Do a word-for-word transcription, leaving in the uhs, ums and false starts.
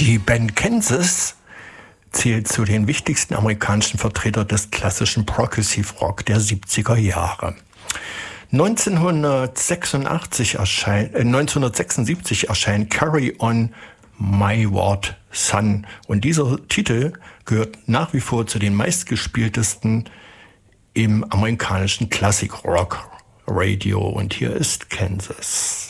Die Band Kansas zählt zu den wichtigsten amerikanischen Vertretern des klassischen Progressive Rock der siebziger Jahre. neunzehnhundertsechsundachtzig erscheint, äh, neunzehnhundertsechsundsiebzig erscheint Carry On Wayward Son und dieser Titel gehört nach wie vor zu den meistgespieltesten im amerikanischen Classic Rock Radio und hier ist Kansas.